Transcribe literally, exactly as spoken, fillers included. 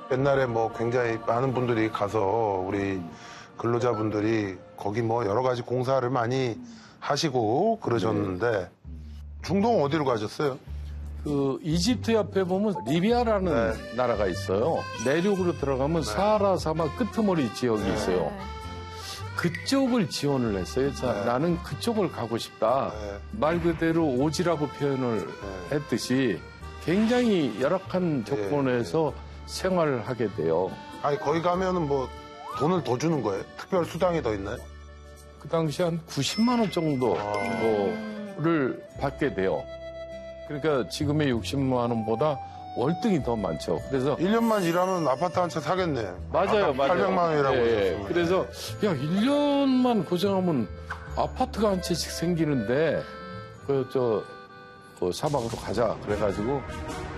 옛날에 뭐 굉장히 많은 분들이 가서 우리 근로자분들이 거기 뭐 여러 가지 공사를 많이 하시고 그러셨는데 중동 어디로 가셨어요? 그 이집트 옆에 보면 리비아라는 네. 나라가 있어요. 내륙으로 들어가면 네. 사하라 사막 끄트머리 지역이 네. 있어요. 그쪽을 지원을 했어요. 자, 네. 나는 그쪽을 가고 싶다. 네. 말 그대로 오지라고 표현을 네. 했듯이 굉장히 열악한 조건에서 생활을 하게 돼요. 아니 거기 가면은 뭐 돈을 더 주는 거예요? 특별 수당이 더 있나요? 그 당시 한 구십만 원 정도를 아. 받게 돼요. 그러니까 지금의 육십만 원보다 월등히 더 많죠. 그래서 일 년만 일하면 아파트 한 채 사겠네. 맞아요, 아까 맞아요. 팔백만 원이라고 예, 예. 하셨으면. 그래서 야, 일 년만 고생하면 아파트가 한 채씩 생기는데 그 저 그 사막으로 가자. 그래가지고